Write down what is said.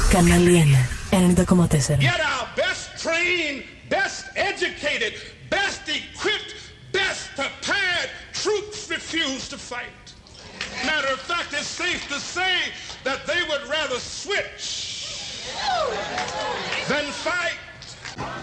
Κανάλι 1, 90,4. Yet our best trained, best educated, best equipped, best prepared troops refused to fight. Matter of fact, it's safe to say that they would